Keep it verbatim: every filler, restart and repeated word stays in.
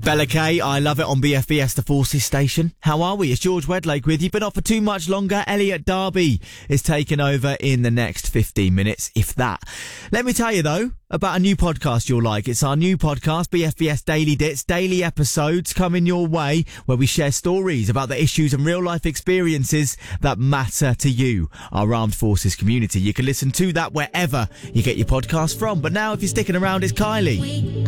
Bella K, I love it on B F B S, the Forces station. How are we? It's George Wedlake with you, but not for too much longer. Elliot Darby is taking over in the next fifteen minutes, if that. Let me tell you, though, about a new podcast you'll like. It's our new podcast, B F B S Daily Dits. Daily episodes coming your way where we share stories about the issues and real-life experiences that matter to you, our armed forces community. You can listen to that wherever you get your podcast from. But now, if you're sticking around, it's Kylie.